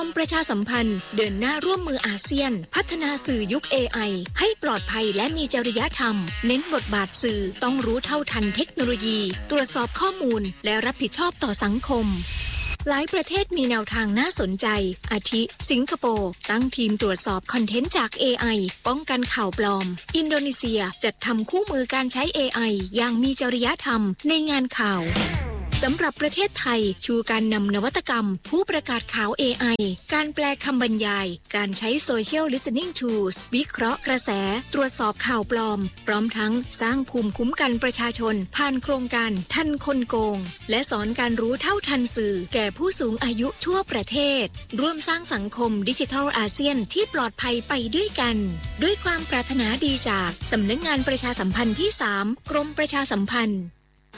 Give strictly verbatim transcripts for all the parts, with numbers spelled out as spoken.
กรมประชาสัมพันธ์เดินหน้าร่วมมืออาเซียนพัฒนาสื่อยุค เอ ไอ ให้ปลอดภัยและมีจริยธรรมเน้นบทบาทสื่อต้องรู้เท่าทันเทคโนโลยีตรวจสอบข้อมูลและรับผิดชอบต่อสังคมหลายประเทศมีแนวทางน่าสนใจอาทิสิงคโปร์ตั้งทีมตรวจสอบคอนเทนต์จาก เอ ไอ ป้องกันข่าวปลอมอินโดนีเซียจัดทำคู่มือการใช้ เอ ไอ อย่างมีจริยธรรมในงานข่าวสำหรับประเทศไทยชูการนำนวัตกรรมผู้ประกาศข่าว เอ ไอ การแปลคำบรรยายการใช้ Social Listening Tools วิเคราะห์กระแสตรวจสอบข่าวปลอมพร้อมทั้งสร้างภูมิคุ้มกันประชาชนผ่านโครงการทันคนโกงและสอนการรู้เท่าทันสื่อแก่ผู้สูงอายุทั่วประเทศร่วมสร้างสังคมดิจิทัลอาเซียนที่ปลอดภัยไปด้วยกันด้วยความปรารถนาดีจากสำนักงานประชาสัมพันธ์ที่สามกรมประชาสัมพันธ์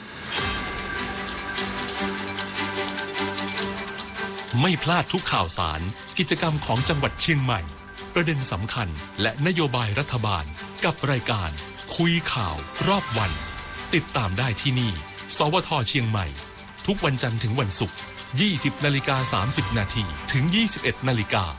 ไม่พลาดทุกข่าวสารกิจกรรมของจังหวัดเชียงใหม่ประเด็นสำคัญและนโยบายรัฐบาลกับรายการคุยข่าวรอบวันติดตามได้ที่นี่สวทเชียงใหม่ทุกวันจันทร์ถึงวันศุกร์ ยี่สิบนาฬิกาสามสิบนาทีถึง ยี่สิบเอ็ดนาฬิกา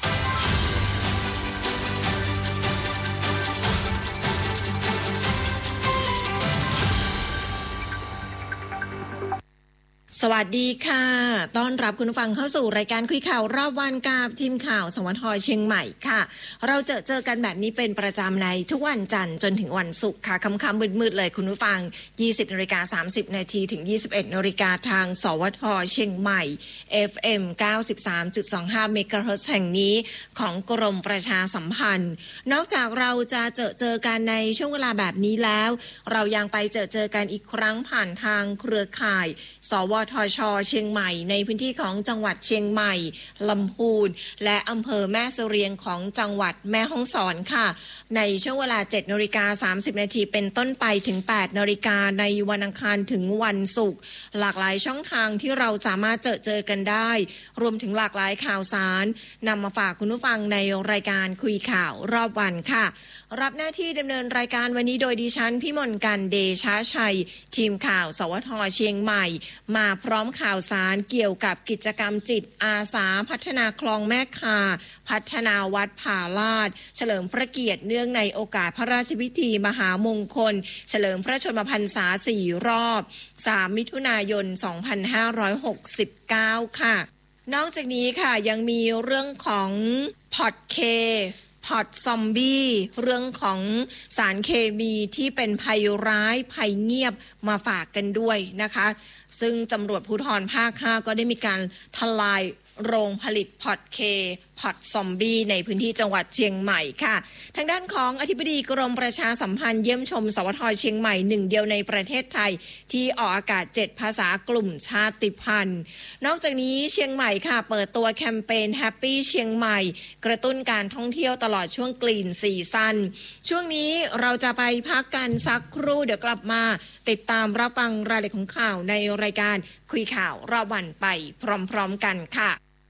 สวัสดีค่ะต้อนรับคุณผู้ฟังเข้าสู่รายการคุยข่าวรอบวันกับทีมข่าวสวทเชียงใหม่ค่ะเราเจอเจอกันแบบนี้เป็นประจำในทุกวันจันทร์จนถึงวันศุกร์ค่ะค่ำๆมืดๆเลยคุณผู้ฟัง ยี่สิบนาฬิกาสามสิบนาทีถึง ยี่สิบเอ็ดนาฬิกาทางสวทเชียงใหม่ เอฟ เอ็ม เก้าสิบสามจุดสองห้า เมกะเฮิรตซ์แห่งนี้ของกรมประชาสัมพันธ์นอกจากเราจะเจอเจอกันในช่วงเวลาแบบนี้แล้วเรายังไปเจอเจอกันอีกครั้งผ่านทางเครือข่ายสวทช.เชียงใหม่ในพื้นที่ของจังหวัดเชียงใหม่ลำพูนและอำเภอแม่เสรียงของจังหวัดแม่ฮ่องสอนค่ะในช่วงเวลา เจ็ดนาฬิกาสามสิบนาทีเป็นต้นไปถึง แปดนาฬิกาในวันอังคารถึงวันศุกร์หลากหลายช่องทางที่เราสามารถเจอเจอกันได้รวมถึงหลากหลายข่าวสารนำมาฝากคุณผู้ฟังในรายการคุยข่าวรอบวันค่ะรับหน้าที่ดำเนินรายการวันนี้โดยดิฉันพิมลกันเดชะชัยทีมข่าวสวทเชียงใหม่มาพร้อมข่าวสารเกี่ยวกับกิจกรรมจิตอาสาพัฒนาคลองแม่คาพัฒนาวัดผาลาดเฉลิมพระเกียรติเนื่องในโอกาสพระราชพิธีมหามงคลเฉลิมพระชนมพรรษาสี่รอบสามมิถุนายนสองพันห้าร้อยหกสิบเก้าค่ะนอกจากนี้ค่ะยังมีเรื่องของพอดเคพอดซอมบี้เรื่องของสารเคมีที่เป็นภัยร้ายภัยเงียบมาฝากกันด้วยนะคะซึ่งตำรวจภูธรภาคห้าก็ได้มีการทลายโรงผลิตพอดเคพอดซอมบี้ในพื้นที่จังหวัดเชียงใหม่ค่ะทางด้านของอธิบดีกรมประชาสัมพันธ์เยี่ยมชมสวทเชียงใหม่หนึ่งเดียวในประเทศไทยที่ออกอากาศเจ็ดภาษากลุ่มชาติพันธุ์นอกจากนี้เชียงใหม่ค่ะเปิดตัวแคมเปญ Happy เชียงใหม่กระตุ้นการท่องเที่ยวตลอดช่วงกลีนซีซั่นช่วงนี้เราจะไปพักกันสักครู่เดี๋ยวกลับมาติดตามรับฟังรายละเอียดของข่าวในรายการคุยข่าวรอบวันไปพร้อมๆกันค่ะ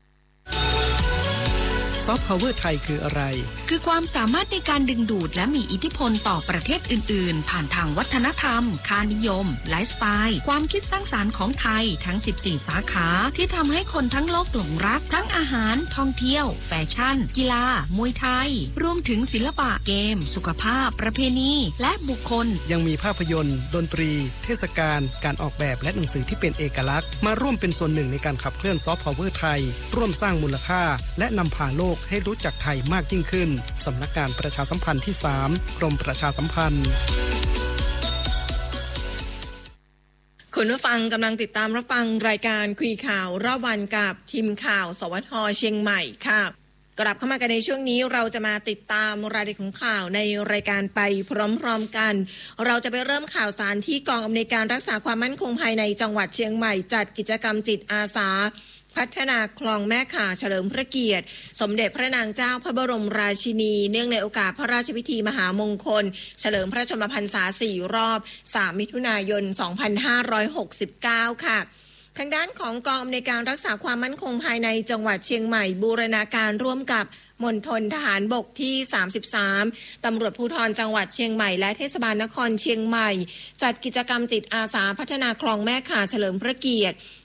ซอฟต์พาวเวอร์ไทยคืออะไรคือความสามารถในการดึงดูดและมีอิทธิพลต่อประเทศอื่นๆผ่านทางวัฒนธรรมค่านิยมไลฟ์สไตล์ความคิดสร้างสรรค์ของไทยทั้งสิบสี่สาขาที่ทำให้คนทั้งโลกหลงรักทั้งอาหารท่องเที่ยวแฟชั่นกีฬามวยไทยรวมถึงศิลปะเกมสุขภาพประเพณีและบุคคลยังมีภาพยนตร์ดนตรีเทศกาลการออกแบบและหนังสือที่เป็นเอกลักษณ์มาร่วมเป็นส่วนหนึ่งในการขับเคลื่อนซอฟต์พาวเวอร์ไทยร่วมสร้างมูลค่าและนำพาโลกให้รู้จักไทยมากยิ่งขึ้นสำนักงานประชาสัมพันธ์ที่สามกรมประชาสัมพันธ์คุณผู้ฟังกำลังติดตามรับฟังรายการคุยข่าวรอบวันกับทีมข่าวสวทเชียงใหม่ค่ะกลับเข้ามากันในช่วงนี้เราจะมาติดตามรายละเอียดของข่าวในรายการไปพร้อมๆกันเราจะไปเริ่มข่าวสารที่กองอำนวยการรักษาความมั่นคงภายในจังหวัดเชียงใหม่จัดกิจกรรมจิตอาสาพัฒนาคลองแม่ข่าเฉลิมพระเกียรติสมเด็จพระนางเจ้าพระบรมราชินีเนื่องในโอกาสพระราชพิธีมหามงคลเฉลิมพระชนมพรรษาสี่รอบสามมิถุนายนสองพันห้าร้อยหกสิบเก้าค่ะทางด้านของกองอำนวยการรักษาความมั่นคงภายในจังหวัดเชียงใหม่บูรณาการร่วมกับมณฑลทหารบกที่สามสิบสามตำรวจภูธรจังหวัดเชียงใหม่และเทศบาลนครเชียงใหม่จัดกิจกรรมจิตอาสาพัฒนาคลองแม่ข่าเฉลิมพระเกียรติ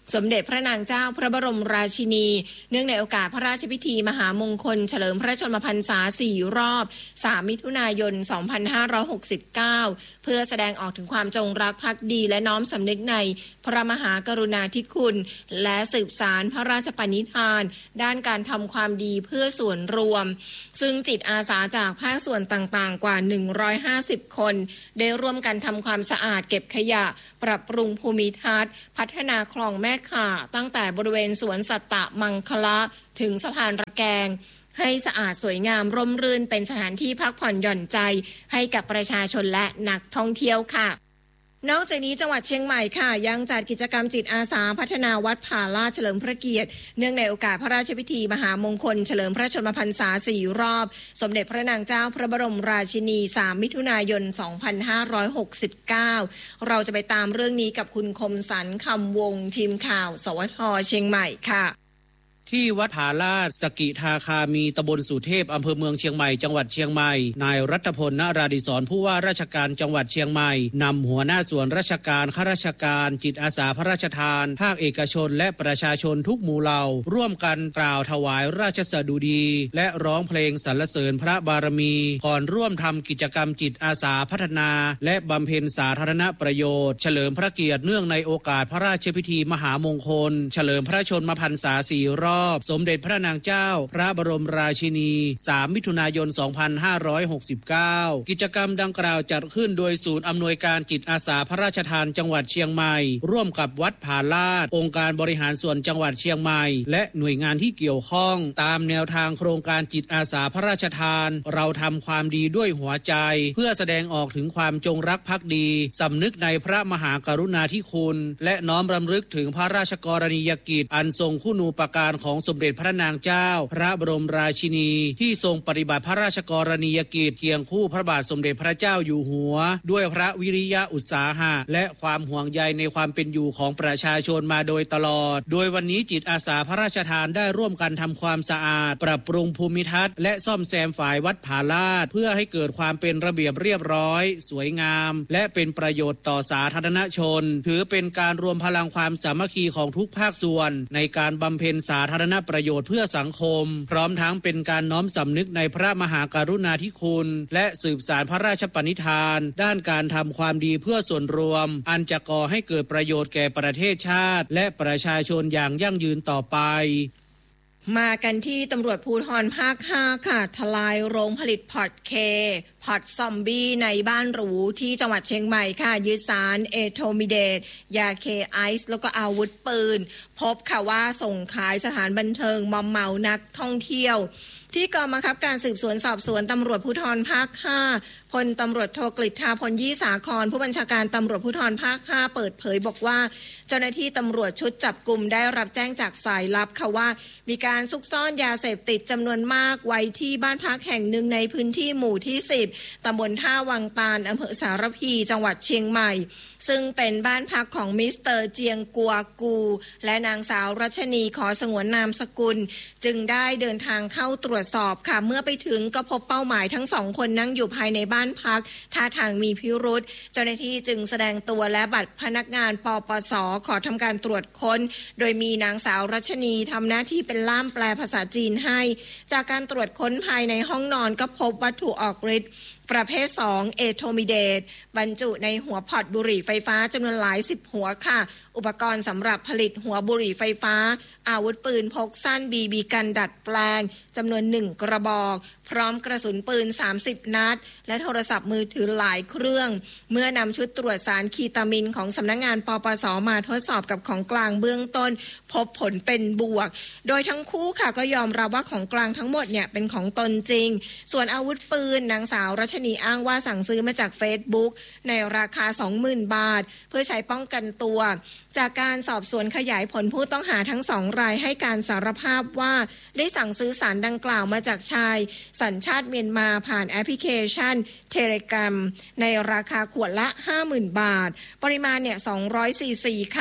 สมเด็จพระนางเจ้าพระบรมราชินีเนื่องในโอกาสพระราชพิธีมหามงคลเฉลิมพระชนมพรรษาสี่รอบสามมิถุนายนสองพันห้าร้อยหกสิบเก้าเพื่อแสดงออกถึงความจงรักภักดีและน้อมสำนึกในพระมหากรุณาธิคุณและสืบสานพระราชปณิธานด้านการทำความดีเพื่อส่วนรวมซึ่งจิตอาสาจากภาคส่วนต่างๆกว่าหนึ่งร้อยห้าสิบคนได้ร่วมกันทำความสะอาดเก็บขยะปรับปรุงภูมิทัศน์พัฒนาคลองแม่ข่าตั้งแต่บริเวณสวนสัตตมังคละถึงสะพานระแกงให้สะอาดสวยงามร่มรื่นเป็นสถานที่พักผ่อนหย่อนใจให้กับประชาชนและนักท่องเที่ยวค่ะนอกจากนี้จังหวัดเชียงใหม่ค่ะยังจัดกิจกรรมจิตอาสาพัฒนาวัดผาลาดเฉลิมพระเกียรติเนื่องในโอกาสพระราชพิธีมหามงคลเฉลิมพระชนมพรรษาสี่รอบสมเด็จพระนางเจ้าพระบรมราชินีสามมิถุนายนสองพันห้าร้อยหกสิบเก้าเราจะไปตามเรื่องนี้กับคุณคมสันต์คำวงทีมข่าวสวทเชียงใหม่ค่ะที่วัดผาลาดสกิทาคามีตำบลสุเทพอำเภอเมืองเชียงใหม่จังหวัดเชียงใหม่นายรัตพล นราดิศรผู้ว่าราชการจังหวัดเชียงใหม่นำหัวหน้าส่วนราชการข้าราชการจิตอาสาพระราชทานภาคเอกชนและประชาชนทุกหมู่เหล่าร่วมกันกล่าวถวายราชสดุดีและร้องเพลงสรรเสริญพระบารมีก่อนร่วมทำกิจกรรมจิตอาสาพัฒนาและบำเพ็ญสาธารณประโยชน์เฉลิมพระเกียรติเนื่องในโอกาสพระราชพิธีมหามงคลเฉลิมพระชนมพรรษาสี่รอบสมเด็จพระนางเจ้าพระบรมราชินีสามมิถุนายนสองพันห้าร้อยหกสิบเก้ากิจกรรมดังกล่าวจัดขึ้นโดยศูนย์อำนวยการจิตอาสาพระราชทานจังหวัดเชียงใหม่ร่วมกับวัดผาลาดองค์การบริหารส่วนจังหวัดเชียงใหม่และหน่วยงานที่เกี่ยวข้องตามแนวทางโครงการจิตอาสาพระราชทานเราทำความดีด้วยหัวใจเพื่อแสดงออกถึงความจงรักภักดีสำนึกในพระมหากรุณาธิคุณและน้อมรำลึกถึงพระราชกรณียกิจอันทรงคุณูปการของสมเด็จพระนางเจ้าพระบรมราชินีที่ทรงปฏิบัติพระราชกรณียกิจเคียงคู่พระบาทสมเด็จพระเจ้าอยู่หัวด้วยพระวิริยะอุตสาหะและความห่วงใยในความเป็นอยู่ของประชาชนมาโดยตลอดโดยวันนี้จิตอาสาพระราชทานได้ร่วมกันทำความสะอาดปรับปรุงภูมิทัศน์และซ่อมแซมฝ่ายวัดผาลาดเพื่อให้เกิดความเป็นระเบียบเรียบร้อยสวยงามและเป็นประโยชน์ต่อสาธารณชนถือเป็นการรวมพลังความสามัคคีของทุกภาคส่วนในการบำเพ็ญสาธารณประโยชน์เพื่อสังคมพร้อมทั้งเป็นการน้อมสำนึกในพระมหากรุณาธิคุณและสืบสานพระราชปณิธานด้านการทำความดีเพื่อส่วนรวมอันจะก่อให้เกิดประโยชน์แก่ประเทศชาติและประชาชนอย่างยั่งยืนต่อไปมากันที่ตำรวจภูธรภาคห้าค่ะทลายโรงผลิตพอร์ตเคพอร์ตซอมบี้ในบ้านหรูที่จังหวัดเชียงใหม่ค่ะยึดสารเอโทมิเดตยาเคไอซ์แล้วก็อาวุธปืนพบค่ะว่าส่งขายสถานบันเทิงมอมเมานักท่องเที่ยวที่กองบังคับการสืบสวนสอบสวนตำรวจภูธรภาคห้าพลตำรวจโทกฤษฎาพลยี่สาครผู้บัญชาการตำรวจภูธรภาคห้าเปิดเผยบอกว่าเจ้าหน้าที่ตำรวจชุดจับกุมได้รับแจ้งจากสายลับค่ะว่ามีการซุกซ่อนยาเสพติดจำนวนมากไว้ที่บ้านพักแห่งหนึ่งในพื้นที่หมู่ที่สิบตำบลท่าวังตาลอำเภอสารพีจังหวัดเชียงใหม่ซึ่งเป็นบ้านพักของมิสเตอร์เจียงกัวกูและนางสาวรัชนีขอสงวนนามสกุลจึงได้เดินทางเข้าตรวจสอบค่ะเมื่อไปถึงก็พบเป้าหมายทั้งสองคนนั่งอยู่ภายในบ้านพักท่าทางมีพิรุธเจ้าหน้าที่จึงแสดงตัวและบัตรพนักงานปปส.ขอทำการตรวจค้นโดยมีนางสาวรัชนีทำหน้าที่เป็นล่ามแปลภาษาจีนให้จากการตรวจค้นภายในห้องนอนก็พบวัตถุออกฤทธิ์ประเภทสองเอโทมิเดตบรรจุในหัวพอร์ตบุหรี่ไฟฟ้าจำนวนหลายสิบหัวค่ะอุปกรณ์สำหรับผลิตหัวบุหรี่ไฟฟ้าอาวุธปืนพกสั้นบีบีกันดัดแปลงจำนวนหนึ่งกระบอกพร้อมกระสุนปืนสามสิบนัดและโทรศัพท์มือถือหลายเครื่องเมื่อนำชุดตรวจสารคีตามินของสำนักงานปปส.มาทดสอบกับของกลางเบื้องต้นพบผลเป็นบวกโดยทั้งคู่ค่ะก็ยอมรับว่าของกลางทั้งหมดเนี่ยเป็นของตนจริงส่วนอาวุธปืนนางสาวรัชนีอ้างว่าสั่งซื้อมาจาก Facebook ในราคา สองหมื่น บาทเพื่อใช้ป้องกันตัวจากการสอบสวนขยายผลผู้ต้องหาทั้งสองรายให้การสารภาพว่าได้สั่งซื้อสารดังกล่าวมาจากชายสัญชาติเมียนมาผ่านแอปพลิเคชัน Telegram ในราคาขวดละ ห้าหมื่น บาทปริมาณเนี่ยสองร้อยซีซีค่ะ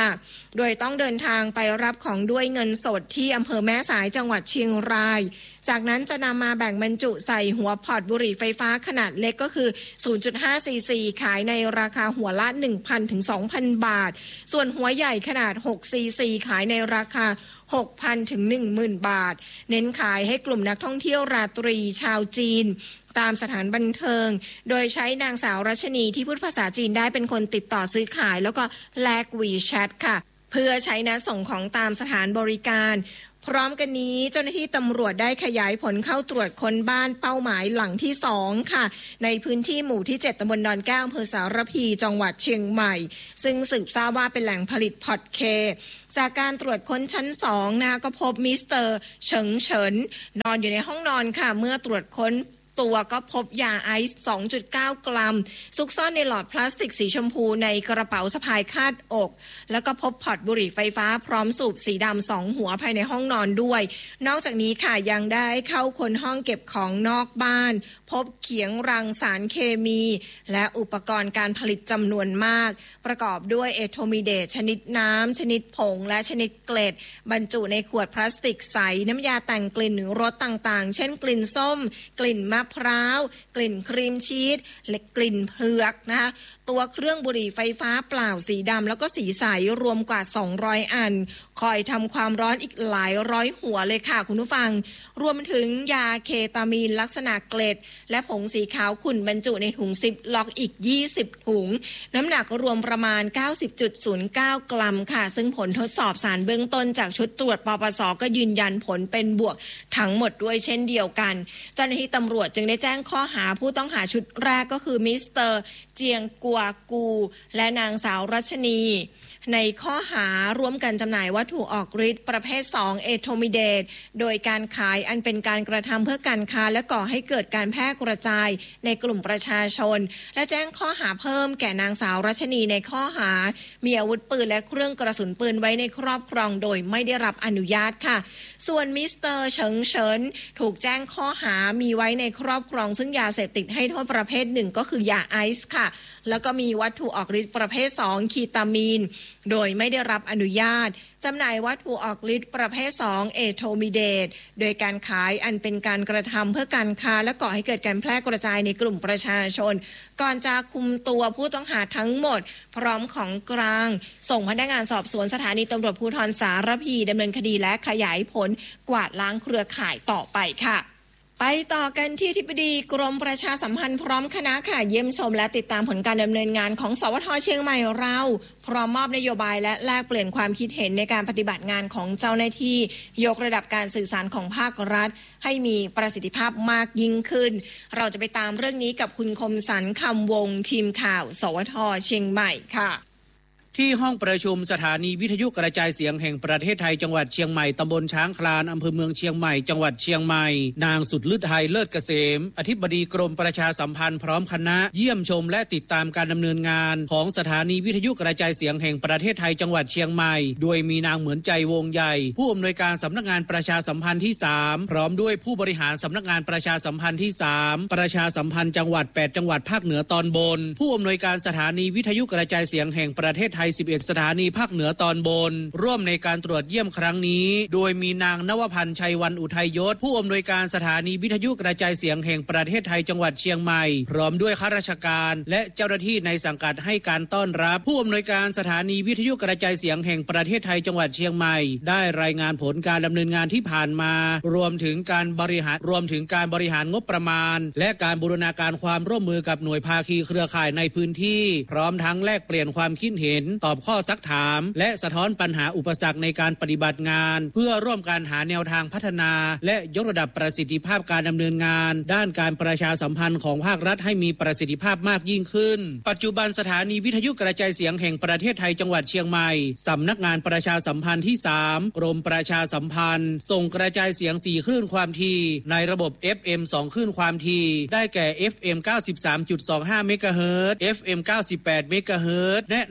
โดยต้องเดินทางไปรับของด้วยเงินสดที่อำเภอแม่สายจังหวัดเชียงรายจากนั้นจะนำมาแบ่งบรรจุใส่หัวพอร์ตบุหรี่ไฟฟ้าขนาดเล็กก็คือ ศูนย์จุดห้า ซี ซี ขายในราคาหัวละ หนึ่งพัน ถึง สองพัน บาทส่วนหัวใหญ่ขนาด หก ซี ซี ขายในราคา หกพัน ถึง หนึ่งหมื่น บาทเน้นขายให้กลุ่มนักท่องเที่ยวราตรีชาวจีนตามสถานบันเทิงโดยใช้นางสาวรัชนีที่พูดภาษาจีนได้เป็นคนติดต่อซื้อขายแล้วก็แลก WeChat ค่ะเพื่อใช้นัดส่งของตามสถานบริการพร้อมกันนี้เจ้าหน้าที่ตำรวจได้ขยายผลเข้าตรวจค้นบ้านเป้าหมายหลังที่สองค่ะในพื้นที่หมู่ที่เจ็ดตำบลดอนแก้วอำเภอสารพีจังหวัดเชียงใหม่ซึ่งสืบทราบว่าเป็นแหล่งผลิตพอดเคจากการตรวจค้นชั้นสองนะก็พบมิสเตอร์เฉิงเฉินนอนอยู่ในห้องนอนค่ะเมื่อตรวจค้นตัวก็พบยาไอซ์ สองจุดเก้า กรัมซุกซ่อนในหลอดพลาสติกสีชมพูในกระเป๋าสะพายคาดอกแล้วก็พบพอร์ตบุหรี่ไฟฟ้าพร้อมสูบสีดำสองหัวภายในห้องนอนด้วยนอกจากนี้ค่ะยังได้เข้าค้นห้องเก็บของนอกบ้านพบเขียงรังสารเคมีและอุปกรณ์การผลิตจำนวนมากประกอบด้วยเอโทมิเดตชนิดน้ำชนิดผงและชนิดเกล็ดบรรจุในขวดพลาสติกใสน้ำยาแต่งกลิ่นรสต่างๆเช่นกลิ่นส้มกลิ่นมะพร้าวกลิ่นครีมชีสและกลิ่นเผือกนะคะตัวเครื่องบุหรี่ไฟฟ้าเปล่าสีดำแล้วก็สีใสรวมกว่าสองร้อยอันคอยทำความร้อนอีกหลายร้อยหัวเลยค่ะคุณผู้ฟังรวมถึงยาเคตามีนลักษณะเกล็ดและผงสีขาวขุ่นบรรจุในถุงซิปล็อกอีกยี่สิบถุงน้ำหนักรวมประมาณ เก้าสิบจุดศูนย์เก้า กรัมค่ะซึ่งผลทดสอบสารเบื้องต้นจากชุดตรวจปปสก็ยืนยันผลเป็นบวกทั้งหมดด้วยเช่นเดียวกันเจ้าหน้าที่ตำรวจจึงได้แจ้งข้อหาผู้ต้องหาชุดแรกก็คือมิสเตอร์เจียงกัวกูและนางสาวรัชนีในข้อหาร่วมกันจำหน่ายวัตถุออกฤทธิ์ประเภทสองเอโทมิเดตโดยการขายอันเป็นการกระทำเพื่อการค้าและก่อให้เกิดการแพร่กระจายในกลุ่มประชาชนและแจ้งข้อหาเพิ่มแก่นางสาวรัชนีในข้อหามีอาวุธปืนและเครื่องกระสุนปืนไว้ในครอบครองโดยไม่ได้รับอนุญาตค่ะส่วนมิสเตอร์เฉิงเฉินถูกแจ้งข้อหามีไว้ในครอบครองซึ่งยาเสพติดให้โทษประเภทหนึ่งก็คือยาไอซ์ค่ะแล้วก็มีวัตถุออกฤทธิ์ประเภทสองคีตามีนโดยไม่ได้รับอนุญาตจำหน่ายวัตถุออกฤทธิ์ประเภทสองเอโทมิเดตโดยการขายอันเป็นการกระทำเพื่อการค้าและก่อให้เกิดการแพร่กระจายในกลุ่มประชาชนก่อนจะคุมตัวผู้ต้องหาทั้งหมดพร้อมของกลางส่งพนักงานสอบสวนสถานีตำรวจภูธรสารพีดำเนินคดีและขยายผลกวาดล้างเครือข่ายต่อไปค่ะไปต่อกันที่อธิบดีกรมประชาสัมพันธ์พร้อมคณะค่ะเยี่ยมชมและติดตามผลการดำเนินงานของสวทเชียงใหม่เราพร้อมมอบนโยบายและแลกเปลี่ยนความคิดเห็นในการปฏิบัติงานของเจ้าหน้าที่ยกระดับการสื่อสารของภาครัฐให้มีประสิทธิภาพมากยิ่งขึ้นเราจะไปตามเรื่องนี้กับคุณคมสันต์คำวงทีมข่าวสวทเชียงใหม่ค่ะที่ห้องประชุมสถานีวิทยุกระจายเสียงแห่งประเทศไทยจังหวัดเชียงใหม่ตำบลช้างคลานอำเภอเมืองเชียงใหม่จังหวัดเชียงใหม่นางสุดฤทัยเลิศเกษมอธิบดีกรมประชาสัมพันธ์พร้อมคณะเยี่ยมชมและติดตามการดำเนินงานของสถานีวิทยุกระจายเสียงแห่งประเทศไทยจังหวัดเชียงใหม่โดยมีนางเหมือนใจวงใหญ่ผู้อำนวยการสำนักงานประชาสัมพันธ์ที่สามพร้อมด้วยผู้บริหารสำนักงานประชาสัมพันธ์ที่สามประชาสัมพันธ์จังหวัดแปดจังหวัดภาคเหนือตอนบนผู้อำนวยการสถานีวิทยุกระจายเสียงแห่งประเทศไทยสิบเอ็ดสถานีภาคเหนือตอนบนร่วมในการตรวจเยี่ยมครั้งนี้โดยมีนางนวพันธ์ชัยวันอุทัยยศผู้อำนวยการสถานีวิทยุกระจายเสียงแห่งประเทศไทยจังหวัดเชียงใหม่พร้อมด้วยข้าราชการและเจ้าหน้าที่ในสังกัดให้การต้อนรับผู้อำนวยการสถานีวิทยุกระจายเสียงแห่งประเทศไทยจังหวัดเชียงใหม่ได้รายงานผลการดำเนินงานที่ผ่านมารวมถึงการบริหารรวมถึงการบริหารงบประมาณและการบูรณาการความร่วมมือกับหน่วยภาคีเครือข่ายในพื้นที่พร้อมทั้งแลกเปลี่ยนความคิดเห็นตอบข้อซักถามและสะท้อนปัญหาอุปสรรคในการปฏิบัติงานเพื่อร่วมกันหาแนวทางพัฒนาและยกระดับประสิทธิภาพการดำเนินงานด้านการประชาสัมพันธ์ของภาครัฐให้มีประสิทธิภาพมากยิ่งขึ้นปัจจุบันสถานีวิทยุกระจายเสียงแห่งประเทศไทยจังหวัดเชียงใหม่สำนักงานประชาสัมพันธ์ที่สามกรมประชาสัมพันธ์ส่งกระจายเสียงสี่คลื่นความถี่ในระบบ เอฟ เอ็ม สองคลื่นความถี่ได้แก่ เอฟ เอ็ม เก้าสิบสามจุดสองห้า เมกะเฮิรตซ์ เอฟ เอ็ม เก้าสิบแปด เมกะเฮิรตซ์และในระบบ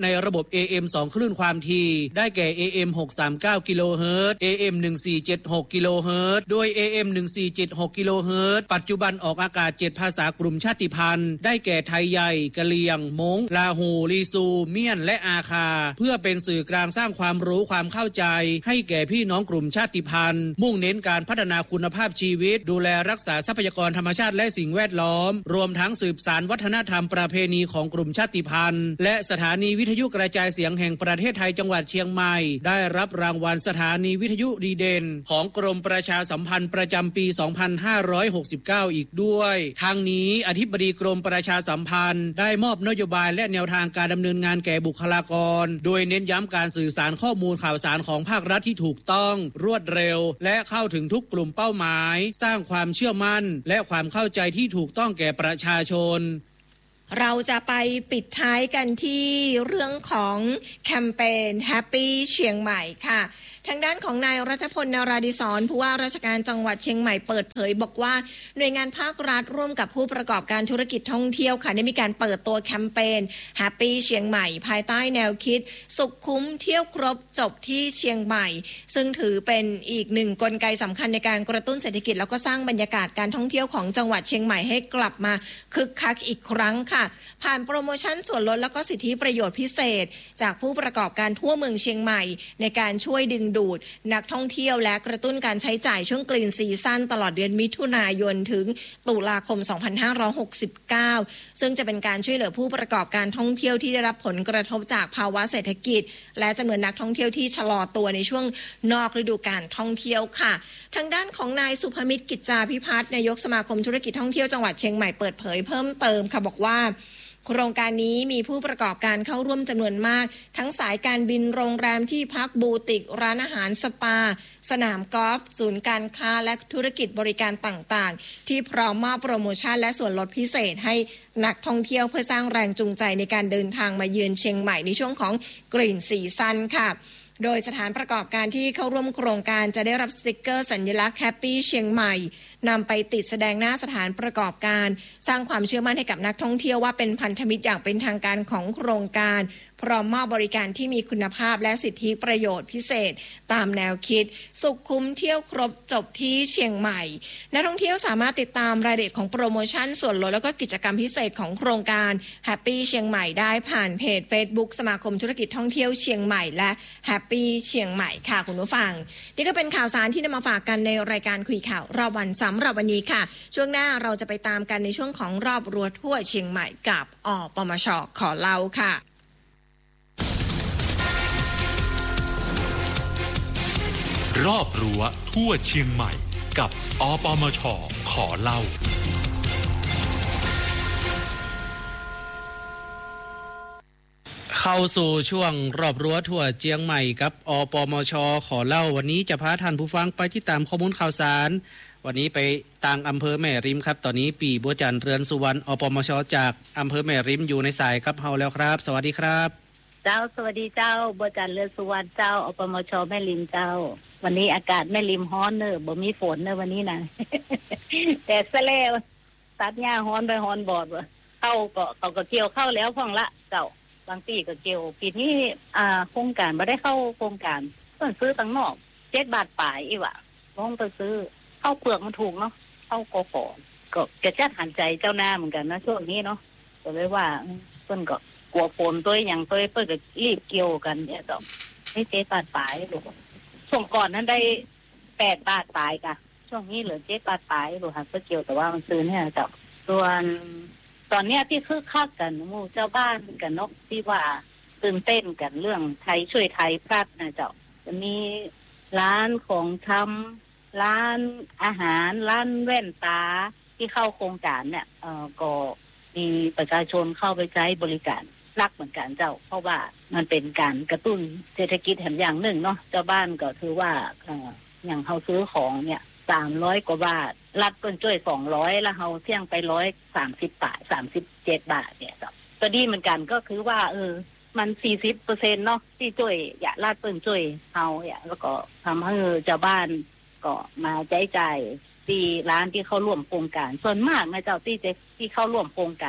เอ เอ็ม สอง คลื่นความถี่ได้แก่ เอ เอ็ม หกร้อยสามสิบเก้า กิโลเฮิรตซ์ เอ เอ็ม หนึ่งพันสี่ร้อยเจ็ดสิบหก กิโลเฮิรตซ์โดย เอ เอ็ม หนึ่งพันสี่ร้อยเจ็ดสิบหก กิโลเฮิรตซ์ปัจจุบันออกอากาศเจ็ดภาษากลุ่มชาติพันธุ์ได้แก่ไทยใหญ่กะเหรี่ยงม้งลาหูลีซูเมียนและอาคาเพื่อเป็นสื่อกลางสร้างความรู้ความเข้าใจให้แก่พี่น้องกลุ่มชาติพันธุ์มุ่งเน้นการพัฒนาคุณภาพชีวิตดูแลรักษาทรัพยากรธรรมชาติและสิ่งแวดล้อมรวมทั้งสืบสานวัฒนธรรมประเพณีของกลุ่มชาติพันธุ์และสถานีวิทยุกระจายเสียงแห่งประเทศไทยจังหวัดเชียงใหม่ได้รับรางวัลสถานีวิทยุดีเด่นของกรมประชาสัมพันธ์ประจำปี สองพันห้าร้อยหกสิบเก้า อีกด้วยทางนี้อธิบดีกรมประชาสัมพันธ์ได้มอบนโยบายและแนวทางการดำเนินงานแก่บุคลากรโดยเน้นย้ำการสื่อสารข้อมูลข่าวสารของภาครัฐที่ถูกต้องรวดเร็วและเข้าถึงทุกกลุ่มเป้าหมายสร้างความเชื่อมั่นและความเข้าใจที่ถูกต้องแก่ประชาชนเราจะไปปิดท้ายกันที่เรื่องของแคมเปญ Happy เชียงใหม่ค่ะทางด้านของนายรัฐพล นาราดิศรผู้ว่าราชการจังหวัดเชียงใหม่เปิดเผยบอกว่าหน่วยงานภาครัฐร่วมกับผู้ประกอบการธุรกิจท่องเที่ยวค่ะได้มีการเปิดตัวแคมเปญ Happy เชียงใหม่ภายใต้แนวคิดสุขคุ้มเที่ยวครบจบที่เชียงใหม่ซึ่งถือเป็นอีกหนึ่งกลไกสำคัญในการกระตุ้นเศรษฐกิจแล้วก็สร้างบรรยากาศการท่องเที่ยวของจังหวัดเชียงใหม่ให้กลับมาคึกคักอีกครั้งค่ะผ่านโปรโมชั่นส่วนลดแล้วก็สิทธิประโยชน์พิเศษจากผู้ประกอบการทั่วเมืองเชียงใหม่ในการช่วยดึงดูดนักท่องเที่ยวและกระตุ้นการใช้จ่ายช่วงกรีนซีซั่นตลอดเดือนมิถุนายนถึงตุลาคม สองพันห้าร้อยหกสิบเก้า ซึ่งจะเป็นการช่วยเหลือผู้ประกอบการท่องเที่ยวที่ได้รับผลกระทบจากภาวะเศรษฐกิจและจำนวนนักท่องเที่ยวที่ชะลอตัวในช่วงนอกฤดูกาลท่องเที่ยวค่ะทางด้านของนายสุภมิตรกิจจาภิพัฒน์นายกสมาคมธุรกิจท่องเที่ยวจังหวัดเชียงใหม่เปิดเผยเพิ่มเติมค่ะบอกว่าโครงการนี้มีผู้ประกอบการเข้าร่วมจำนวนมากทั้งสายการบินโรงแรมที่พักบูติกร้านอาหารสปาสนามกอล์ฟศูนย์การค้าและธุรกิจบริการต่างๆที่พร้อมมอบโปรโมชั่นและส่วนลดพิเศษให้นักท่องเที่ยวเพื่อสร้างแรงจูงใจในการเดินทางมาเยือนเชียงใหม่ในช่วงของกรีนซีซั่นค่ะโดยสถานประกอบการที่เข้าร่วมโครงการจะได้รับสติกเกอร์สัญลักษณ์แฮปปี้เชียงใหม่นำไปติดแสดงหน้าสถานประกอบการสร้างความเชื่อมั่นให้กับนักท่องเที่ยวว่าเป็นพันธมิตรอย่างเป็นทางการของโครงการพร้อมมอบบริการที่มีคุณภาพและสิทธิประโยชน์พิเศษตามแนวคิดสุขคุ้มเที่ยวครบจบที่เชียงใหม่นักท่องเที่ยวสามารถติดตามรายละเอียดของโปรโมชั่นส่วนลดแล้วก็กิจกรรมพิเศษของโครงการ Happy เชียงใหม่ได้ผ่านเพจ Facebook สมาคมธุรกิจท่องเที่ยวเชียงใหม่และ Happy เชียงใหม่ค่ะคุณผู้ฟังนี่ก็เป็นข่าวสารที่นำมาฝากกันในรายการคุยข่าวรอบวันสำหรับวันนี้ค่ะช่วงหน้าเราจะไปตามกันในช่วงของรอบรั้วทั่วเชียงใหม่กับอปมช.ขอเล่าค่ะรอบรั้วทั่วเชียงใหม่กับอปมช.ขอเล่าเข้าสู่ช่วงรอบรั้วทั่วเชียงใหม่กับอปมช.ขอเล่าวันนี้จะพาท่านผู้ฟังไปที่ตามข้อมูลข่าวสารวันนี้ไปต่างอำเภอแม่ริมครับตอนนี้ปีบัวจันทร์เรือนสุวรรณอปมช.จากอำเภอแม่ริมอยู่ในสายครับเฮาแล้วครับสวัสดีครับเจ้าสวัสดีเจ้าบัวจันทร์เรือนสุวรรณเจ้าอปมช.แม่ริมเจ้าวันนี้อากาศแม่ริมฮ้อนเนอะบ่มีฝนเนอะวันนี้นะ แต่ซะแล้วตัดหญ้าฮ้อนไปฮ้อนบอดว่ะเข้าก็เขาก็เกี่ยวเข้าแล้วพ่องละเจ้าบางปีก็เกี่ยวปีนี้อ่าโครงการบ่ได้เข้าโครงการเพิ่นซื้อตั้งนอกเจ็ดบาทปลายอีหว่าลงไปซื้อเข้าเปลือกมันถูกเนาะเข้ากอก่อก็จะจัดหันใจเจ้าหน้าเหมือนกันนะช่วงนี้เนาะก็เลยว่าเพิ่นก็กลัวฝนตัวอย่างตัวเพิ่นก็รีบเกี่ยวกันเนี่ยเจ้าให้เจ็ดบาทปลายลูกช่วงก่อนนั้นได้แปดบาทปลายค่ะช่วงนี้เหลือเจ็ดบาทปลายลูกค่ะเพิ่นเกี่ยวแต่ว่ามันซื้อเนี่ยเจ้าส่วนตอนเนี้ยที่คึกคักกันหมู่เจ้าบ้านกันเนาะที่ว่าตื่นเต้นกันเรื่องไทยช่วยไทยพลัดนะเจ้าจะมีร้านของชำร้านอาหารร้านแว่นตาที่เข้าโครงการเนี่ยเอ่อก็มีประชาชนเข้าไปใช้บริการรักเหมือนกันเจ้าเพราะว่ามันเป็นการกระตุ้นเศรษฐกิจแห่งอย่างหนึ่งเนาะเจ้าบ้านก็ถือว่าเอ่ออย่างเฮาซื้อของเนี่ยสามร้อยกว่าบาทรัฐเพิ่นช่วยสองร้อยแล้วเฮาเสี่ยงไปหนึ่งร้อยสามสิบบาทสามสิบเจ็ดบาทเนี่ยเจ้าก็ดีเหมือนกันก็คือว่าเออมัน สี่สิบเปอร์เซ็นต์ เนาะที่ช่วยอย่ารัฐเพิ่นช่วยเฮาเนี่ยแล้วก็ทำให้เจ้าบ้านก็มาใจใจที่ร้านที่เข้าร่วมโครงการส่วนมากนะเจ้าที่ที่เข้าร่วมโครงการ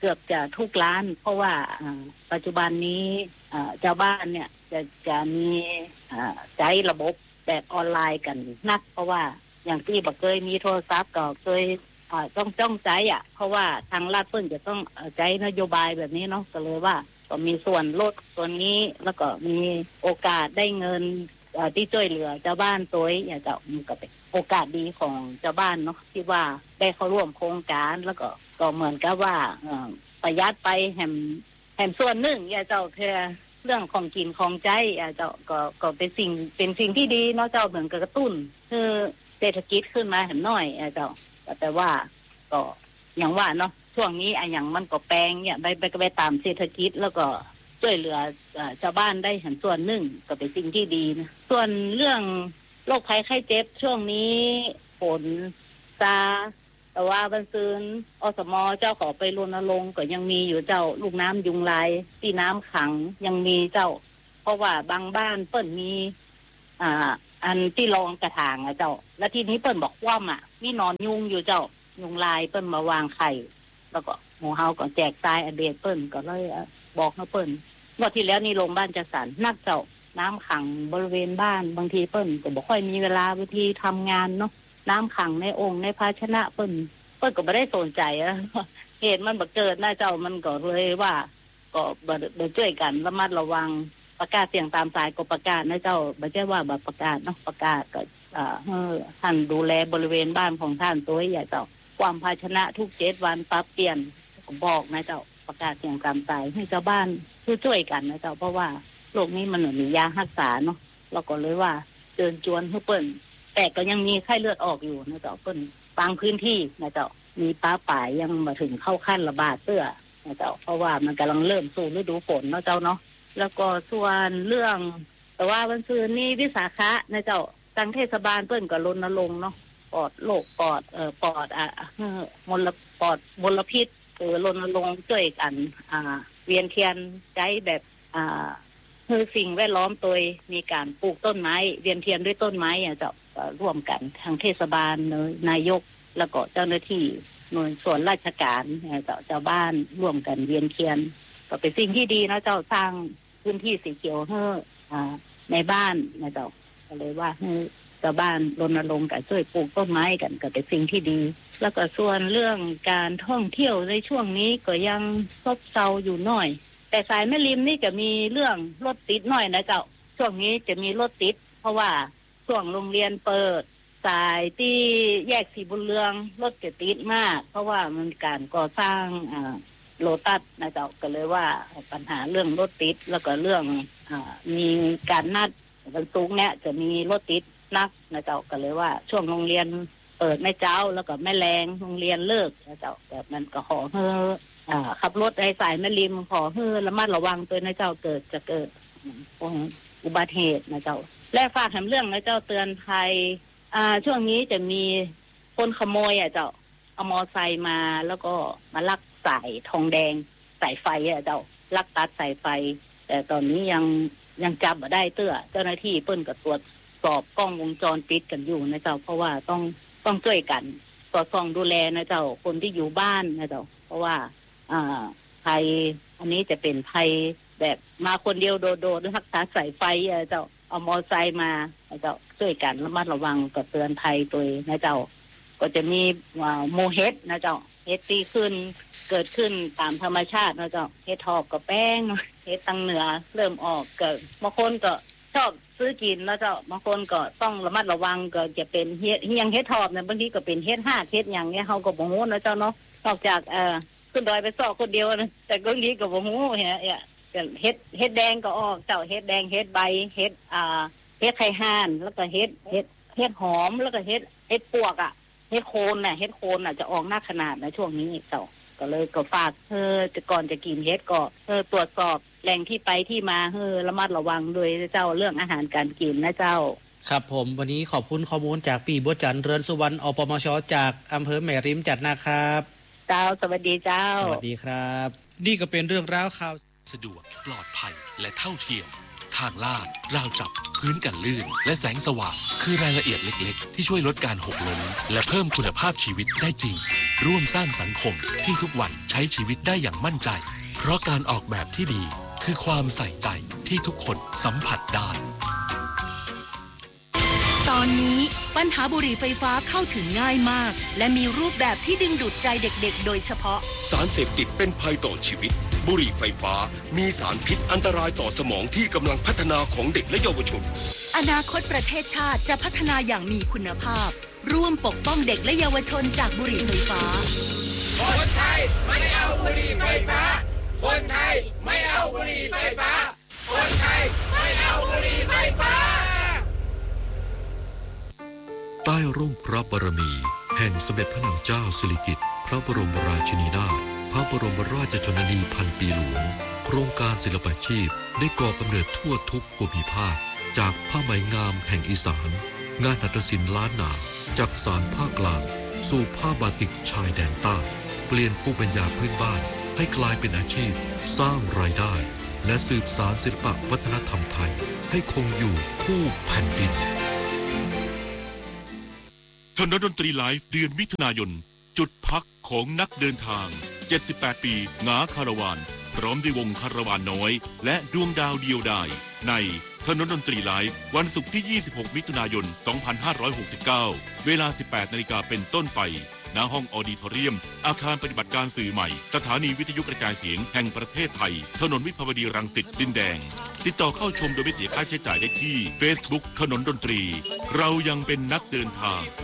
เกือบจะทุกร้านเพราะว่าปัจจุบันนี้เจ้าบ้านเนี่ยจะจะมีใช้ระบบแบบออนไลน์กันนักเพราะว่าอย่างที่บ่เคยมีโทรศัพท์ก็เคยต้องจ้องใจอ่ะเพราะว่าทางรัฐเพิ่นจะต้องใจนโยบายแบบนี้เนาะก็เลยว่าก็มีส่วนลดตัวนี้แล้วก็มีโอกาสได้เงินที่ช่วยเหลือเจ้าบ้านตัวอย่างเจ้ามันก็เป็นโอกาสดีของเจ้าบ้านเนาะที่ว่าได้เข้าร่วมโครงการแล้วก็ก็เหมือนกับว่าประหยัดไปแห่งแห่งส่วนหนึ่งอย่างเจ้าเพื่อเรื่องของกินของใจอย่างเจ้าก็ก็เป็นสิ่งเป็นสิ่งที่ดีเนาะเจ้าเหมือนกับกระตุ้นคือเศรษฐกิจขึ้นมาแห่งน้อยอย่างเจ้าแต่ว่าก็อย่างว่าเนาะช่วงนี้อะอย่างมันก็แปลงเนี่ยไปไปไปตามเศรษฐกิจแล้วก็ช่วยเหลือชาวบ้านได้เห็นส่วนหนึ่งก็เป็นสิ่งที่ดีนะส่วนเรื่องโรคภัยไข้เจ็บช่วงนี้ฝนซาแต่ว่าบรรซื้นอสมเจ้าขอไปรณรงค์ก็ยังมีอยู่เจ้าลูกน้ำยุงลายที่น้ำขังยังมีเจ้าเพราะว่าบางบ้านเปิ้นมีอ่าอันที่รองกระถางอะเจ้าแล้วทีนี้เปิ้นบอกว่าอ่ะมีนอนยุงอยู่เจ้ายุงลายเปิ้นมาวางไข่แล้วก็หมู่เฮาก็แจกทรายอเบดเปิ้นก็เลยบอกเฮาเปิ้นว่าที่แล้วนี่โรงบ้านจัดสรรนักเจ้าน้ำขังบริเวณบ้านบางทีเปิ้นก็บ่ค่อยมีเวลาบางทีทำงานเนาะน้ำขังในองค์ในภาชนะเปิ้นเปิ้นก็บ่ได้สนใจอะเหตุมันบ่เกิดนะเจ้ามันก็เลยว่าก็บ่บ่ช่วยกันระมัดระวังประกาศเสียงตามสายก็ประกาศนะเจ้าบ่ใช่ว่าบ่ประกาศเนาะประกาศก็เอ่อเออท่านดูแลบริเวณบ้านของท่านตัวใหญ่เจ้าความภาชนะทุกเจ็ดวันปรับเปลี่ยนก็บอกนะเจ้าประกาศเสียงตามสายให้ชาวบ้านช่วยๆกันนะเจ้าเพราะว่าโรคนี้มันเหมือนมียารักษาเนาะเราก็เลยว่าเชิญชวนให้เปิ้นแต่ก็ยังมีไข้เลือดออกอยู่นะเจ้าเปิ้นบางพื้นที่นะเจ้ามีป้าป่ายังมาถึงเข้าขั้นระบาดเตื้อนะเจ้าเพราะว่ามันกำลังเริ่มสู่ฤดูฝนเนาะเจ้าเนาะแล้วก็ส่วนเรื่องแต่ว่าวันซื่อนี้วิสาขะนะเจ้าทางเทศบาลเปิ้นก็รณรงค์เนาะปอดโรคปอดเอ่อปอดอ่ะมลปอดมลพิษคือรณรงค์ช่วยกันอ่าเวียนเทียนใช้แบบอ่าคือสิ่งแวดล้อมโดยมีการปลูกต้นไม้เวียนเทียนด้วยต้นไม้อ่ะเจ้าร่วมกันทางเทศบาลนายกแล้วก็เจ้าหน้าที่หน่วยส่วนราชการเจ้าเจ้าบ้านร่วมกันเวียนเทียนก็เป็นสิ่งที่ดีนะเจ้าสร้างพื้นที่สีเขียวให้อ่าในบ้านนะเจ้าก็เลยว่าให้ชาวบ้านรณรงค์กันช่วยปลูกต้นไม้กันก็เป็นสิ่งที่ดีแล้วก็ส่วนเรื่องการท่องเที่ยวในช่วงนี้ก็ยังซบเซาอยู่หน่อยแต่สายแม่ริมนี่ก็มีเรื่องรถติดหน่อยนะเจ้าช่วงนี้จะมีรถติดเพราะว่าช่วงโรงเรียนเปิดสายที่แยกสีบุญเรืองรถจะติดมากเพราะว่ามันการก่อสร้างอ่าโลตัสนะเจ้าก็เลยว่าปัญหาเรื่องรถติดแล้วก็เรื่องอ่ามีการนัดวันศุกร์เนี่ยจะมีรถติดนักนะเจ้าก็เลยว่าช่วงโรงเรียนเปิดแม่เจ้าแล้วก็แม่แรงโรงเรียนเลิกนะเจ้าแบบนั้นก็ขอเฮออ่าขับรถไอ้สายแม่ริมขอเฮอระมัดระวังตัวนะเจ้าเกิดจะเกิดอุบัติเหตุนะเจ้าและฝากแถมเรื่องนะเจ้าเตือนภัยอ่าช่วงนี้จะมีคนขโมยอ่ะเจ้าเอามอไซค์มาแล้วก็มาลักสายทองแดงสายไฟอ่ะเจ้าลักตัดสายไฟแต่ตอนนี้ยังยังจับบ่ได้เตื้อเจ้าหน้าที่เปิ้นก็ตรวจสอบกล้องวงจรปิดกันอยู่นะเจ้าเพราะว่าต้องต้องช่วยกันสอดส่องดูแลนะเจ้าคนที่อยู่บ้านนะเจ้าเพราะว่าอ่าภัยอันนี้จะเป็นภัยแบบมาคนเดียวโดดๆรักษาสายไฟอ่ะเจ้าเอามอไซค์มาเจ้าช่วยกันระมัดระวังก็เตือนภัยตัวนะเจ้าก็จะมีโมเฮ็ดนะเจ้าเฮ็ดตีขึ้นเกิดขึ้นตามธรรมชาตินะเจ้าเฮ็ดทอบกับแป้งเฮ็ดตังเหนือเริ่มออกเกิดบางคนก็ชอบซื้อกินแล้วเจ้าบางคนก็ต้องระมัดระวังก็จะเป็นเฮ็ดยังเฮ็ดทอบเนี่ยบางทีก็เป็นเฮ็ดห้าเฮ็ดอย่างเงี้ยเฮาก็บ่ฮู้นะเจ้าเนาะนอกจากเอ่อขึ้นดอยไปซอกคนเดียวนะแต่บางทีก็บ่ฮู้เฮ้ยเฮ็ดเฮ็ดแดงก็ออกเจ้าเฮ็ดแดงเฮ็ดใบเฮ็ดอ่าเฮ็ดไข่ห่านแล้วก็เฮ็ดเฮ็ดเฮ็ดหอมแล้วก็เฮ็ดเฮ็ดปวกอ่ะเฮ็ดโคนน่ะเฮ็ดโคนน่ะจะออกหน้าขนาดนะช่วงนี้เจ้าก็เลยก็ฝากเธอจะก่อนจะกินเฮ็ดก็เธอตรวจสอบแหล่งที่ไปที่มาเฮอระมัดระวังโดยเจ้าเรื่องอาหารการกินนะเจ้าครับผมวันนี้ขอบคุณข้อมูลจากปีบัวจันทร์เรือนสุวรรณอปมชจากอำเภอแม่ริมจัดนะครับเจ้าสวัสดีเจ้าสวัสดีครับนี่ก็เป็นเรื่องราวข่าวสะดวกปลอดภัยและเท่าเทียมทางลาดราวจับพื้นกันลื่นและแสงสว่างคือรายละเอียดเล็กๆที่ช่วยลดการหกล้มและเพิ่มคุณภาพชีวิตได้จริงร่วมสร้างสังคมที่ทุกวันใช้ชีวิตได้อย่างมั่นใจเพราะการออกแบบที่ดีคือความใส่ใจที่ทุกคนสัมผัสได้ตอนนี้ปัญหาบุหรี่ไฟฟ้าเข้าถึงง่ายมากและมีรูปแบบที่ดึงดูดใจเด็กๆโดยเฉพาะสารเสพติดเป็นภัยต่อชีวิตบุหรี่ไฟฟ้ามีสารพิษอันตรายต่อสมองที่กำลังพัฒนาของเด็กและเยาวชนอนาคตประเทศชาติจะพัฒนาอย่างมีคุณภาพร่วมปกป้องเด็กและเยาวชนจากบุหรี่ไฟฟ้าคนไทยไม่เอาบุหรี่ไฟฟ้าคนไทยไม่เอาบุหรี่ไฟฟ้าคนไทยไม่เอาบุหรี่ไฟฟ้าใต้ร่มพระบารมีแห่งสมเด็จพระนางเจ้าสิริกิติ์พระบรมราชินีนาถพระบรมราชชนนีพันปีหลวงโครงการศิลปาชีพได้ก่อกำเนิดทั่วทุกภูมิภาคจากผ้าไหมงามแห่งอีสานงานหัตถศิลป์ล้านนาจากสารภาคกลางสู่ผ้าบาติกชายแดนใต้เปลี่ยนภูมิปัญญาพื้นบ้านให้กลายเป็นอาชีพสร้างรายได้และสืบสานศิลปวัฒนธรรมไทยให้คงอยู่คู่แผ่นดินถนนดนตรีไลฟ์เดือนมิถุนายนจุดพักของนักเดินทางเจ็ดสิบแปดปีงาคาราวานพร้อมด้วยวงคาราวานน้อยและดวงดาวเดียวดายในถนนดนตรีไลฟ์วันศุกร์ที่ยี่สิบหกมิถุนายนสองพันห้าร้อยหกสิบเก้าเวลา สิบแปดนาฬิกาเป็นต้นไปณห้องออดิทอเรียมอาคารปฏิบัติการสื่อใหม่สถานีวิทยุกระจายเสียงแห่งประเทศไทยถนนวิภาวดีรังสิตดินแดงติดต่อเข้าชมโดยไม่เสียค่าใช้จ่ายได้ที่ Facebook ถนนดนตรีเรายังเป็นนักเดินทาง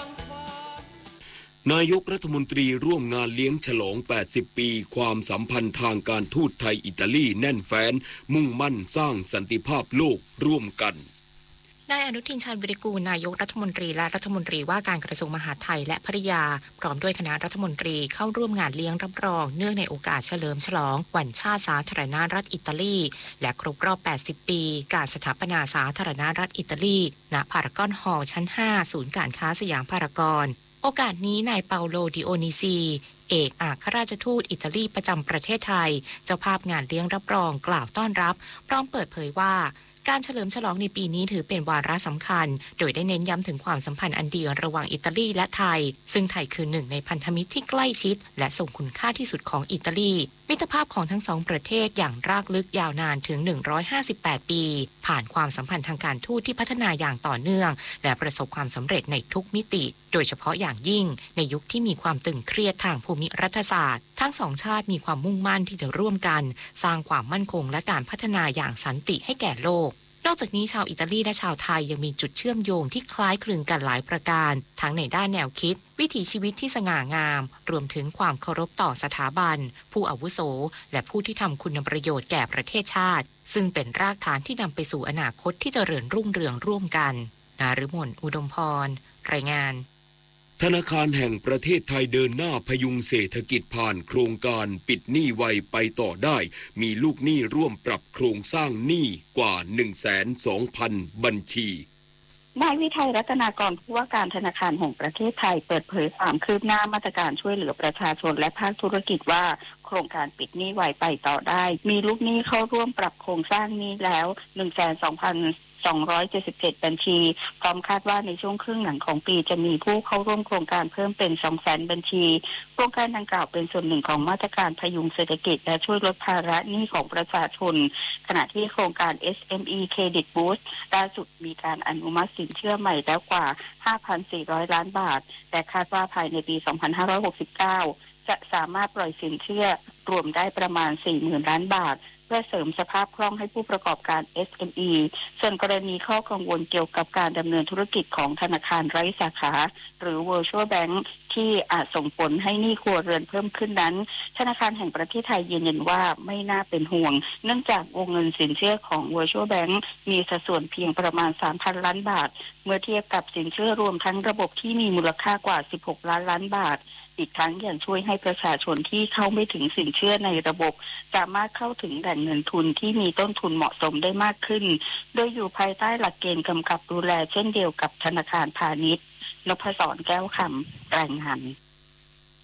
นายกรัฐมนตรีร่วมงานเลี้ยงฉลองแปดสิบปีความสัมพันธ์ทางการทูตไทยอิตาลีแน่นแฟ้นมุ่งมั่นสร้างสันติภาพโลกร่วมกันนายอนุทินชาญวิริกูลนายกรัฐมนตรีและรัฐมนตรีว่าการกระทรวงมหาดไทยและภริยาพร้อมด้วยคณะรัฐมนตรีเข้าร่วมงานเลี้ยงรับรองเนื่องในโอกาสเฉลิมฉลองวันชาติสาธารณรัฐอิตาลีและครบรอบแปดสิบปีการสถาปนาสาธารณรัฐอิตาลีณพารากอนฮอลล์ชั้นห้าศูนย์การค้าสยามพารากอนโอกาสนี้นายเปาโลดิโอนิซีเอกอัครราชทูตอิตาลีประจำประเทศไทยเจ้าภาพงานเลี้ยงรับรองกล่าวต้อนรับพร้อมเปิดเผยว่าการเฉลิมฉลองในปีนี้ถือเป็นวาระสำคัญโดยได้เน้นย้ำถึงความสัมพันธ์อันดีระหว่างอิตาลีและไทยซึ่งไทยคือหนึ่งในพันธมิตรที่ใกล้ชิดและส่งคุณค่าที่สุดของอิตาลีมิตรภาพของทั้งสองประเทศอย่างรากลึกยาวนานถึงหนึ่งร้อยห้าสิบแปดปีผ่านความสัมพันธ์ทางการทูตที่พัฒนาอย่างต่อเนื่องและประสบความสำเร็จในทุกมิติโดยเฉพาะอย่างยิ่งในยุคที่มีความตึงเครียดทางภูมิรัฐศาสตร์ทั้งสองชาติมีความมุ่งมั่นที่จะร่วมกันสร้างความมั่นคงและการพัฒนาอย่างสันติให้แก่โลกนอกจากนี้ชาวอิตาลีและชาวไทยยังมีจุดเชื่อมโยงที่คล้ายคลึงกันหลายประการทั้งในด้านแนวคิดวิถีชีวิตที่สง่างามรวมถึงความเคารพต่อสถาบันผู้อาวุโสและผู้ที่ทำคุณประโยชน์แก่ประเทศชาติซึ่งเป็นรากฐานที่นำไปสู่อนาคตที่เจริญรุ่งเรืองร่วมกันนฤมลอุดมพรรายงานธนาคารแห่งประเทศไทยเดินหน้าพยุงเศรษฐกิจผ่านโครงการปิดหนี้ไวไปต่อได้มีลูกหนี้ร่วมปรับโครงสร้างหนี้กว่า หนึ่งแสนสองพัน บัญชีนายวิทัยรัตนากรผู้ว่าการธนาคารแห่งประเทศไทยเปิดเผยความคืบหน้ามาตรการช่วยเหลือประชาชนและภาคธุรกิจว่าโครงการปิดหนี้ไวไปต่อได้มีลูกหนี้เข้าร่วมปรับโครงสร้างหนี้แล้ว หนึ่งแสนสองพันสองร้อยเจ็ดสิบเจ็ด บัญชีพร้อมคาดว่าในช่วงครึ่งหลังของปีจะมีผู้เข้าร่วมโครงการเพิ่มเป็น สองแสน บัญชีโครงการดังกล่าวเป็นส่วนหนึ่งของมาตรการพยุงเศรษฐกิจและช่วยลดภาระหนี้ของประชาชนขณะที่โครงการ เอส เอ็ม อี Credit Boost ล่าสุดมีการอนุมัติสินเชื่อใหม่แล้วกว่า ห้าพันสี่ร้อย ล้านบาทแต่คาดว่าภายในปี สองพันห้าร้อยหกสิบเก้า จะสามารถปล่อยสินเชื่อรวมได้ประมาณ สี่หมื่น ล้านบาทเพื่อเสริมสภาพคล่องให้ผู้ประกอบการ เอส เอ็ม อี ส่วนกรณีข้อกังวลเกี่ยวกับการดำเนินธุรกิจของธนาคารไร้สาขาหรือ Virtual Bank ที่อาจส่งผลให้หนี้ครัวเรือนเพิ่มขึ้นนั้นธนาคารแห่งประเทศไทยยืนยันว่าไม่น่าเป็นห่วงเนื่องจากวงเงินสินเชื่อของ Virtual Bank มีสัดส่วนเพียงประมาณ สามพัน ล้านบาทเมื่อเทียบกับสินเชื่อรวมทั้งระบบที่มีมูลค่ากว่า สิบหก ล้านล้านบาทอีกทั้งยังช่วยให้ประชาชนที่เข้าไม่ถึงสินเชื่อในระบบสามารถเข้าถึงแหล่งเงินทุนที่มีต้นทุนเหมาะสมได้มากขึ้นโดยอยู่ภายใต้หลักเกณฑ์กำกับดูแลเช่นเดียวกับธนาคารพาณิชย์นพศรแก้วคำรายงาน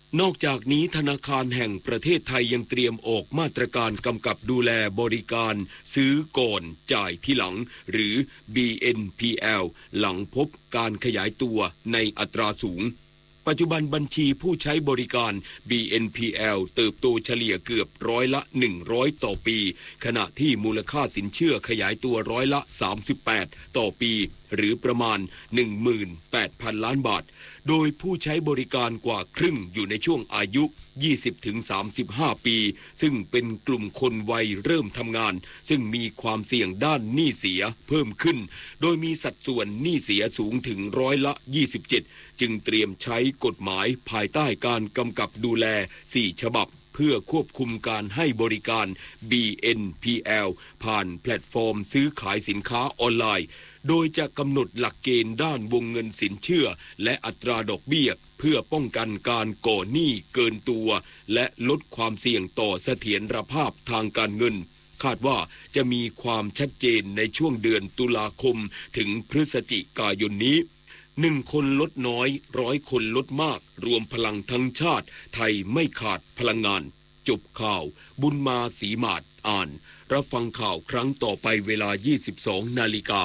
นอกจากนี้ธนาคารแห่งประเทศไทยยังเตรียมออกมาตรการกำกับดูแลบริการซื้อก่อนจ่ายทีหลังหรือ บี เอ็น พี แอล หลังพบการขยายตัวในอัตราสูงปัจจุบันบัญชีผู้ใช้บริการ บี เอ็น พี แอล เติบโตเฉลี่ยเกือบร้อยละหนึ่งร้อยต่อปีขณะที่มูลค่าสินเชื่อขยายตัวร้อยละสามสิบแปดต่อปีหรือประมาณ หนึ่งหมื่นแปดพัน ล้านบาทโดยผู้ใช้บริการกว่าครึ่งอยู่ในช่วงอายุ ยี่สิบถึงสามสิบห้า ปีซึ่งเป็นกลุ่มคนวัยเริ่มทำงานซึ่งมีความเสี่ยงด้านหนี้เสียเพิ่มขึ้นโดยมีสัดส่วนหนี้เสียสูงถึงร้อยละยี่สิบเจ็ดจึงเตรียมใช้กฎหมายภายใต้การกำกับดูแลสี่ฉบับเพื่อควบคุมการให้บริการ บี เอ็น พี แอล ผ่านแพลตฟอร์มซื้อขายสินค้าออนไลน์โดยจะกำหนดหลักเกณฑ์ด้านวงเงินสินเชื่อและอัตราดอกเบี้ยเพื่อป้องกันการก่อหนี้เกินตัวและลดความเสี่ยงต่อเสถียรภาพทางการเงินคาดว่าจะมีความชัดเจนในช่วงเดือนตุลาคมถึงพฤศจิกายนนี้หนึ่งคนลดน้อยร้อยคนลดมากรวมพลังทั้งชาติไทยไม่ขาดพลังงานจบข่าวบุญมาศรีมาศอ่านรับฟังข่าวครั้งต่อไปเวลา ยี่สิบสอง นาฬิกา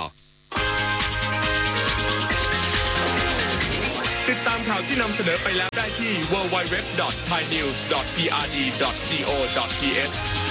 ติดตามข่าวที่นำเสนอไปแล้วได้ที่ ดับเบิลยู ดับเบิลยู ดับเบิลยู ดอท ไทยนิวส์ ดอท พี อาร์ ดี ดอท จี โอ ดอท ที เอช